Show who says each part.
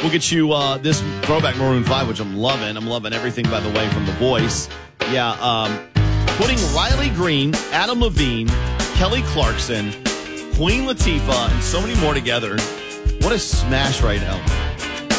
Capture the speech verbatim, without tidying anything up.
Speaker 1: We'll get you uh, this throwback Maroon five, which I'm loving. I'm loving everything, by the way, from The Voice. Yeah, um, putting Riley Green, Adam Levine, Kelly Clarkson, Queen Latifah, and so many more together. What a smash right now.